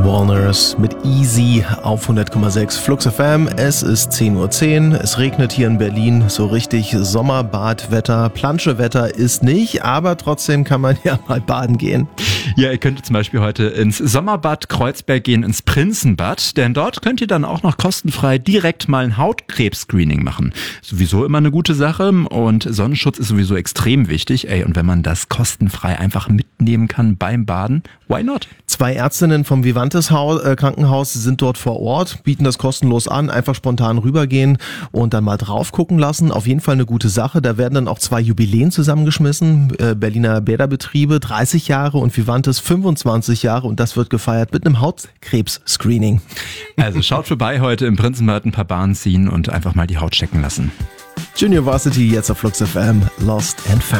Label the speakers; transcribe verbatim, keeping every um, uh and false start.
Speaker 1: Walners mit Easy auf hundert Komma sechs Flux F M. Es ist zehn Uhr zehn. Es regnet hier in Berlin. So richtig Sommerbadwetter. Planschewetter ist nicht, aber trotzdem kann man ja mal baden gehen.
Speaker 2: Ja, ihr könnt zum Beispiel heute ins Sommerbad Kreuzberg gehen, ins Prinzenbad, denn dort könnt ihr dann auch noch kostenfrei direkt mal ein Hautkrebs-Screening machen. Sowieso immer eine gute Sache und Sonnenschutz ist sowieso extrem wichtig. Ey, und wenn man das kostenfrei einfach mitnehmen kann beim Baden, why not?
Speaker 1: Zwei Ärztinnen vom Vivantes Haus, äh, Krankenhaus sind dort vor Ort, bieten das kostenlos an, einfach spontan rübergehen und dann mal drauf gucken lassen. Auf jeden Fall eine gute Sache. Da werden dann auch zwei Jubiläen zusammengeschmissen. Äh, Berliner Bäderbetriebe, dreißig Jahre und Vivantes fünfundzwanzig Jahre und das wird gefeiert mit einem Hautkrebs-Screening.
Speaker 2: Also schaut vorbei heute im Prinzenbad, ein paar Bahnen ziehen und einfach mal die Haut checken lassen.
Speaker 1: Junior Varsity jetzt auf Flux F M, Lost and Found.